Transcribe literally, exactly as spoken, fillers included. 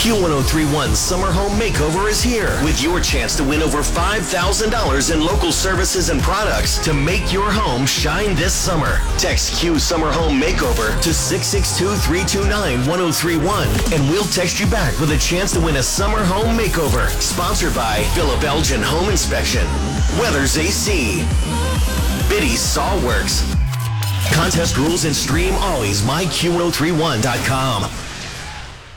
Q ten thirty-one Summer Home Makeover is here with your chance to win over five thousand dollars in local services and products to make your home shine this summer. Text Q Summer Home Makeover to six six two, three two nine, one oh three one and we'll text you back with a chance to win a summer home makeover. Sponsored by Philip Elgin Home Inspection, Weathers A C, Biddy's Sawworks. Contest rules and stream always my Q ten thirty-one dot com.